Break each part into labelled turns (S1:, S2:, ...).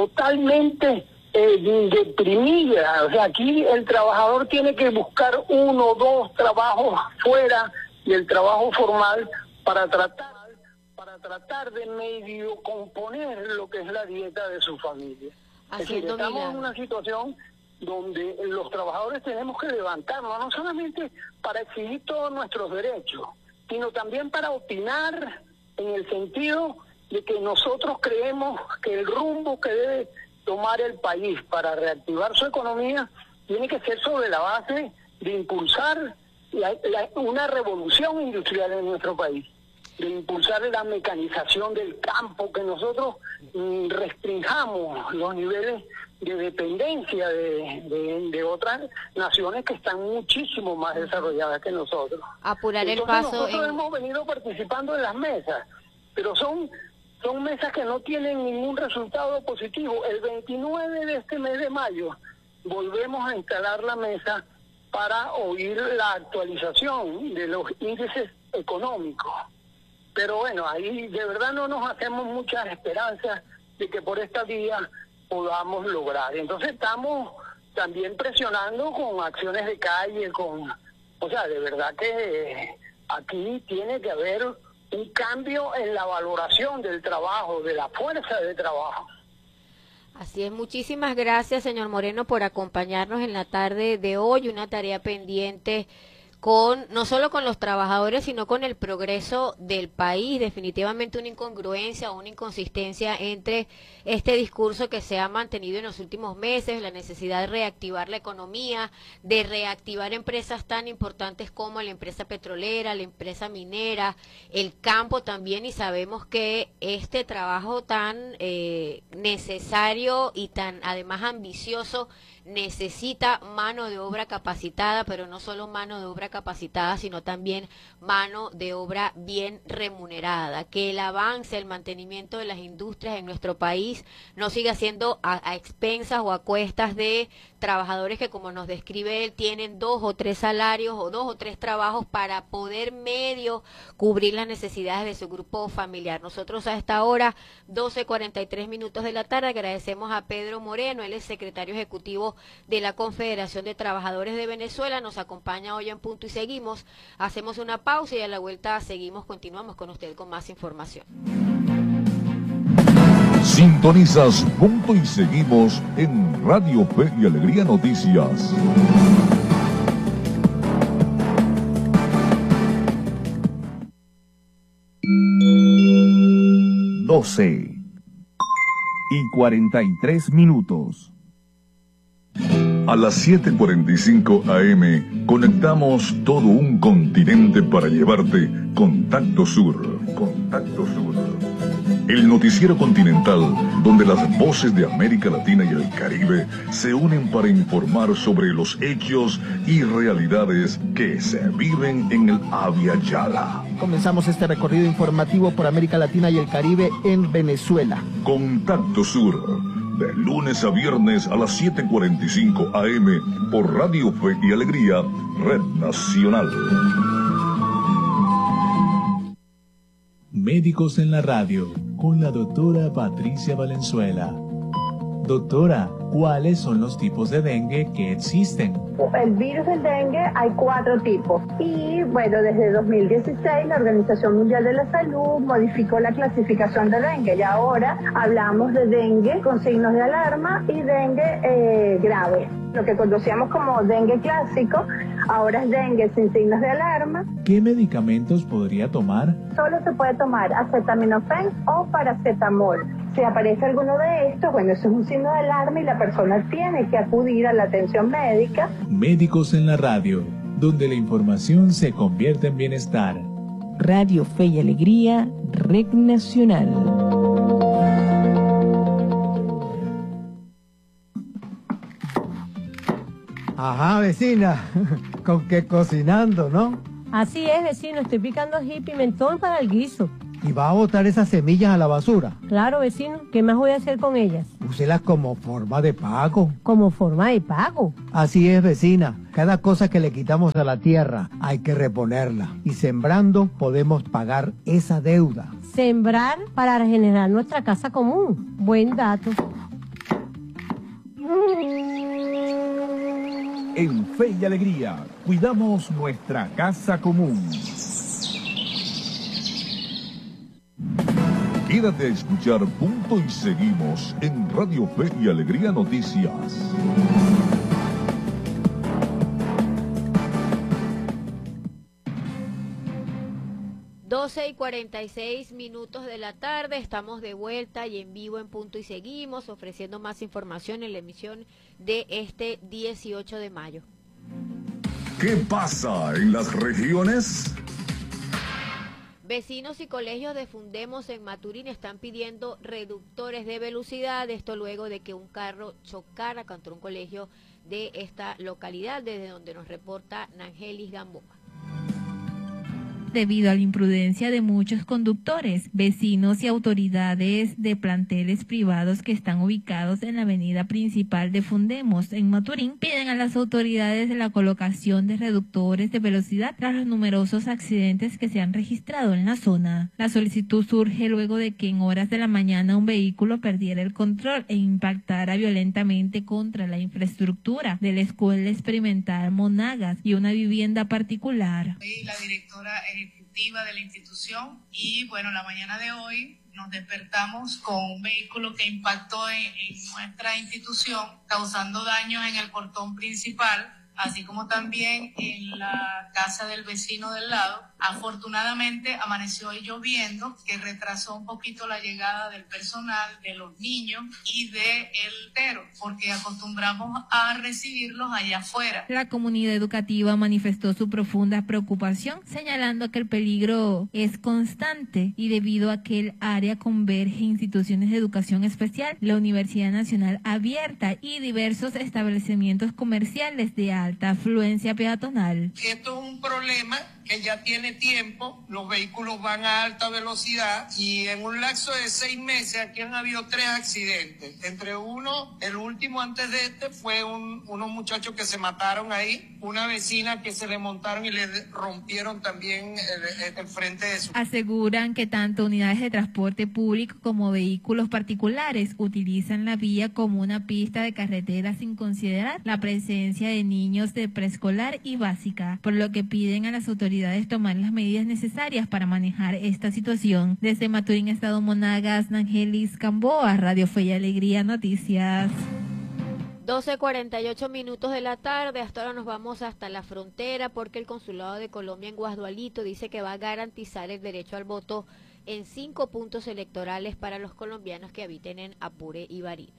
S1: totalmente deprimida. O sea, aquí el trabajador tiene que buscar 1 o 2 trabajos fuera del trabajo formal para tratar de medio componer lo que es la dieta de su familia. Es decir, estamos en una situación donde los trabajadores tenemos que levantarnos, no solamente para exigir todos nuestros derechos, sino también para opinar en el sentido de que nosotros creemos que el rumbo que debe tomar el país para reactivar su economía tiene que ser sobre la base de impulsar una revolución industrial en nuestro país, de impulsar la mecanización del campo, que nosotros restringamos los niveles de dependencia de otras naciones que están muchísimo más desarrolladas que nosotros.
S2: Apurar el
S1: Entonces,
S2: paso.
S1: nosotros hemos venido participando en las mesas, pero son mesas que no tienen ningún resultado positivo. El 29 de este mes de mayo volvemos a instalar la mesa para oír la actualización de los índices económicos. Pero bueno, ahí de verdad no nos hacemos muchas esperanzas de que por esta vía podamos lograr. Entonces estamos también presionando con acciones de calle, o sea, de verdad que aquí tiene que haber un cambio en la valoración del trabajo, de la fuerza de trabajo.
S2: Así es, muchísimas gracias, señor Moreno, por acompañarnos en la tarde de hoy, una tarea pendiente no solo con los trabajadores, sino con el progreso del país. Definitivamente una incongruencia o una inconsistencia entre este discurso que se ha mantenido en los últimos meses, la necesidad de reactivar la economía, de reactivar empresas tan importantes como la empresa petrolera, la empresa minera, el campo también, y sabemos que este trabajo tan necesario y tan además ambicioso necesita mano de obra capacitada, pero no solo mano de obra capacitada, sino también mano de obra bien remunerada, que el avance, el mantenimiento de las industrias en nuestro país no siga siendo a expensas o a cuestas de trabajadores que, como nos describe él, tienen 2 o 3 salarios o 2 o 3 trabajos para poder medio cubrir las necesidades de su grupo familiar. Nosotros a esta hora, 12:43 de la tarde, agradecemos a Pedro Moreno, él es secretario ejecutivo de la Confederación de Trabajadores de Venezuela, nos acompaña hoy en Punto y Seguimos. Hacemos una pausa y a la vuelta continuamos con usted con más información.
S3: Sintonizas Punto y Seguimos en Radio Fe y Alegría Noticias. Doce y 43 minutos. A las 7:45 AM conectamos todo un continente para llevarte Contacto Sur. Contacto Sur. El noticiero continental donde las voces de América Latina y el Caribe se unen para informar sobre los hechos y realidades que se viven en el Abya Yala.
S4: Comenzamos este recorrido informativo por América Latina y el Caribe en Venezuela.
S3: Contacto Sur. De lunes a viernes a las 7:45 AM por Radio Fe y Alegría, Red Nacional.
S5: Médicos en la Radio, con la doctora Patricia Valenzuela. Doctora, ¿cuáles son los tipos de dengue que existen?
S6: El virus del dengue hay 4 tipos y bueno, desde 2016 la Organización Mundial de la Salud modificó la clasificación de dengue y ahora hablamos de dengue con signos de alarma y dengue grave. Lo que conocíamos como dengue clásico, ahora es dengue sin signos de alarma.
S5: ¿Qué medicamentos podría tomar?
S6: Solo se puede tomar acetaminofén o paracetamol. Si aparece alguno de estos, bueno, eso es un signo de alarma y la persona tiene que acudir a la atención médica.
S5: Médicos en la Radio, donde la información se convierte en bienestar.
S7: Radio Fe y Alegría, Red Nacional.
S8: Ajá, vecina, con qué cocinando, ¿no?
S9: Así es, vecino, estoy picando ají y pimentón para el guiso.
S8: ¿Y va a botar esas semillas a la basura?
S9: Claro, vecino, ¿qué más voy a hacer con ellas?
S8: Úselas como forma de pago.
S9: ¿Como forma de pago?
S8: Así es, vecina. Cada cosa que le quitamos a la tierra hay que reponerla. Y sembrando podemos pagar esa deuda.
S9: Sembrar para regenerar nuestra casa común. Buen dato.
S3: En Fe y Alegría, cuidamos nuestra casa común. Quédate a escuchar Punto y Seguimos en Radio Fe y Alegría Noticias.
S2: Y 46 minutos de la tarde, estamos de vuelta y en vivo en Punto y Seguimos, ofreciendo más información en la emisión de este 18 de mayo.
S3: ¿Qué pasa en las regiones?
S2: Vecinos y colegios de Fundemos en Maturín están pidiendo reductores de velocidad, esto luego de que un carro chocara contra un colegio de esta localidad, desde donde nos reporta Nangelis Gamboa.
S10: Debido a la imprudencia de muchos conductores, vecinos y autoridades de planteles privados que están ubicados en la avenida principal de Fundemos, en Maturín, piden a las autoridades la colocación de reductores de velocidad tras los numerosos accidentes que se han registrado en la zona. La solicitud surge luego de que en horas de la mañana un vehículo perdiera el control e impactara violentamente contra la infraestructura de la Escuela Experimental Monagas y una vivienda particular.
S11: La directora ejecutiva de la institución y bueno, la mañana de hoy nos despertamos con un vehículo que impactó en nuestra institución, causando daños en el portón principal, así como también en la casa del vecino del lado. Afortunadamente amaneció hoy lloviendo, que retrasó un poquito la llegada del personal, de los niños y del tero, porque acostumbramos a recibirlos allá afuera.
S10: La comunidad educativa manifestó su profunda preocupación, señalando que el peligro es constante y debido a que el área converge instituciones de educación especial, la Universidad Nacional Abierta y diversos establecimientos comerciales de alta afluencia peatonal.
S12: Esto es un problema que ya tiene tiempo, los vehículos van a alta velocidad y en un lapso de 6 meses aquí han habido 3 accidentes. Entre uno, el último antes de este, fue unos muchachos que se mataron ahí, una vecina que se le montaron y le rompieron también el frente de su...
S10: Aseguran que tanto unidades de transporte público como vehículos particulares utilizan la vía como una pista de carretera sin considerar la presencia de niños de preescolar y básica, por lo que piden a las autoridades tomar las medidas necesarias para manejar esta situación. Desde Maturín, Estado Monagas, Nangelis Gamboa, Radio Fe y Alegría Noticias.
S2: 12:48 minutos de la tarde, hasta ahora nos vamos hasta la frontera porque el Consulado de Colombia en Guasdualito dice que va a garantizar el derecho al voto en 5 puntos electorales para los colombianos que habiten en Apure y Barinas.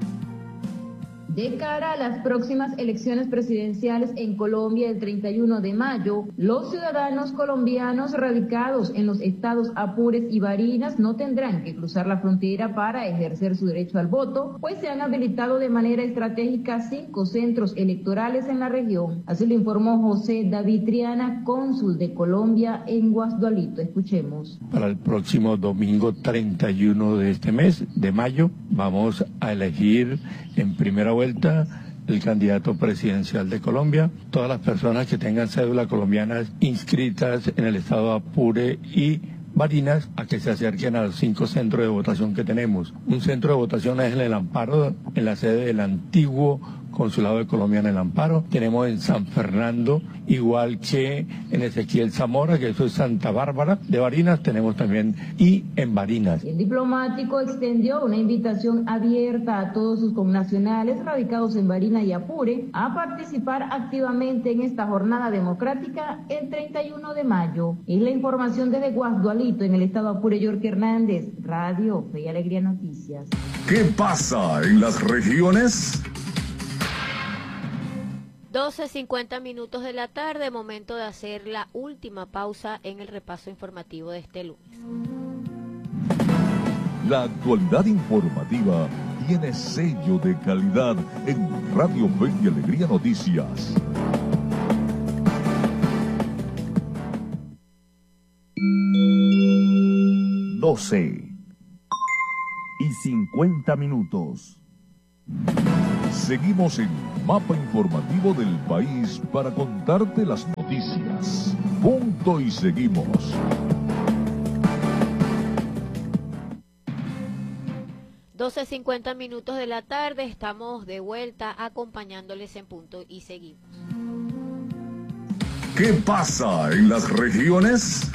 S13: De cara a las próximas elecciones presidenciales en Colombia el 31 de mayo, los ciudadanos colombianos radicados en los estados Apure y Barinas no tendrán que cruzar la frontera para ejercer su derecho al voto, pues se han habilitado de manera estratégica 5 centros electorales en la región. Así lo informó José David Triana, cónsul de Colombia en Guasdualito. Escuchemos.
S14: Para el próximo domingo 31 de este mes, de mayo, vamos a elegir en primera vuelta el candidato presidencial de Colombia. Todas las personas que tengan cédula colombiana inscritas en el estado de Apure y Barinas a que se acerquen a los 5 centros de votación que tenemos. Un centro de votación es en el Amparo, en la sede del antiguo Consulado de Colombia en el Amparo. Tenemos en San Fernando, igual que en Ezequiel Zamora, que eso es Santa Bárbara de Barinas, tenemos también y en Barinas.
S13: El diplomático extendió una invitación abierta a todos sus connacionales radicados en Barinas y Apure a participar activamente en esta jornada democrática el 31 de mayo. Es la información desde Guasdualito, en el estado Apure. York Hernández, Radio Fe y Alegría Noticias.
S3: ¿Qué pasa en las regiones?
S2: 12:50 minutos de la tarde, momento de hacer la última pausa en el repaso informativo de este lunes.
S3: La actualidad informativa tiene sello de calidad en Radio Fe y Alegría Noticias. Doce y 50 minutos. Seguimos en Mapa Informativo del País para contarte las noticias. Punto y seguimos.
S2: 12:50 de la tarde, estamos de vuelta acompañándoles en Punto y seguimos.
S3: ¿Qué pasa en las regiones?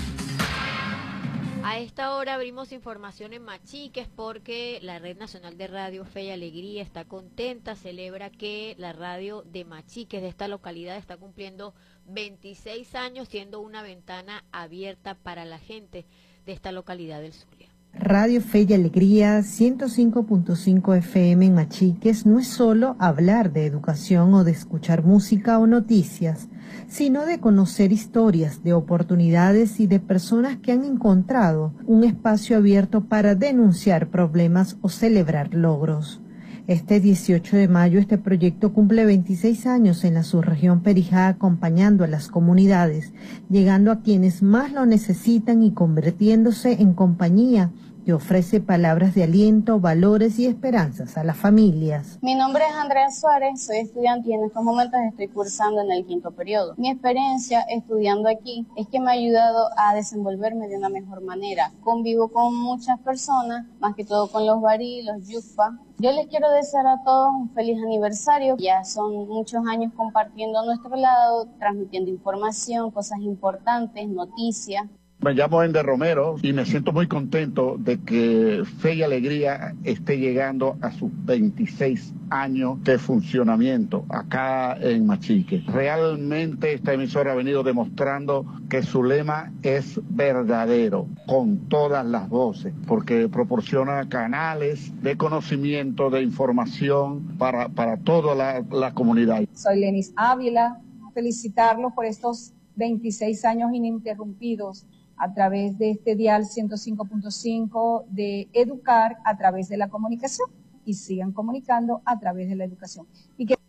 S2: A esta hora abrimos información en Machiques porque la Red Nacional de Radio Fe y Alegría está contenta, celebra que la radio de Machiques, de esta localidad, está cumpliendo 26 años, siendo una ventana abierta para la gente de esta localidad del Zulia.
S15: Radio Fe y Alegría 105.5 FM en Machiques no es solo hablar de educación o de escuchar música o noticias, sino de conocer historias, de oportunidades y de personas que han encontrado un espacio abierto para denunciar problemas o celebrar logros. Este 18 de mayo este proyecto cumple 26 años en la subregión Perijá, acompañando a las comunidades, llegando a quienes más lo necesitan y convirtiéndose en compañía que ofrece palabras de aliento, valores y esperanzas a las familias.
S16: Mi nombre es Andrea Suárez, soy estudiante y en estos momentos estoy cursando en el 5º periodo. Mi experiencia estudiando aquí es que me ha ayudado a desenvolverme de una mejor manera. Convivo con muchas personas, más que todo con los barí, los yufa. Yo les quiero desear a todos un feliz aniversario. Ya son muchos años compartiendo a nuestro lado, transmitiendo información, cosas importantes, noticias.
S17: Me llamo Ender Romero y me siento muy contento de que Fe y Alegría esté llegando a sus 26 años de funcionamiento acá en Machique. Realmente esta emisora ha venido demostrando que su lema es verdadero, con todas las voces, porque proporciona canales de conocimiento, de información para toda la comunidad.
S18: Soy Lenis Ávila, felicitarlos por estos 26 años ininterrumpidos a través de este dial 105.5 de educar a través de la comunicación y sigan comunicando a través de la educación. Y que